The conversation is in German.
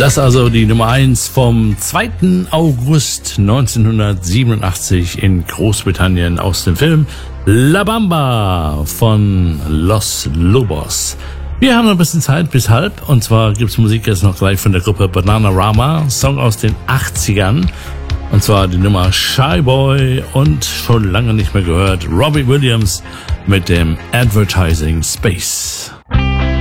Das also die Nummer 1 vom 2. August 1987 in Großbritannien aus dem Film La Bamba von Los Lobos. Wir haben noch ein bisschen Zeit bis halb, und zwar gibt's Musik jetzt noch gleich von der Gruppe Bananarama, Song aus den 80ern, und zwar die Nummer Shy Boy und schon lange nicht mehr gehört Robbie Williams mit dem Advertising Space.